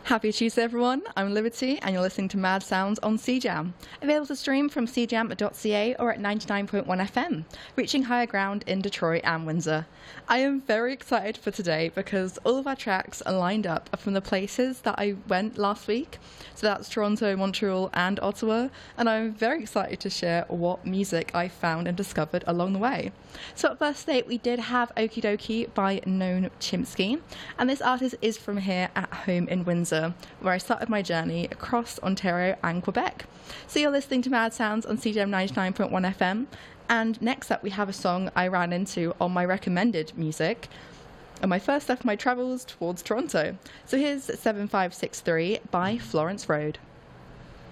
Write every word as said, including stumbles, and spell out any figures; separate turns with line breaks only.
Happy Tuesday, everyone. I'm Liberty, and you're listening to Mad Sounds on C Jam. Available to stream from c jam dot c a or at ninety-nine point one F M, reaching higher ground in Detroit and Windsor. I am very excited for today because all of our tracks are lined up from the places that I went last week. So that's Toronto, Montreal, and Ottawa. And I'm very excited to share what music I found and discovered along the way. So at first state, we did have Okie Dokie by Noam Chomsky. And this artist is from here at home in Windsor, where I started my journey across Ontario and Quebec. So you're listening to Mad Sounds on C J M ninety-nine point one F M. And next up, we have a song I ran into on my recommended music on my first step of my travels towards Toronto. So here's seven five six three by Florence Road.